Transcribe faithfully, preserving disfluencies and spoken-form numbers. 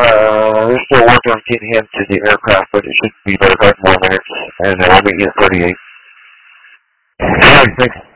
Uh, they're still working on getting him to the aircraft, but it should be about five more minutes, and uh, we'll meet you at thirty-eight. All right, thanks.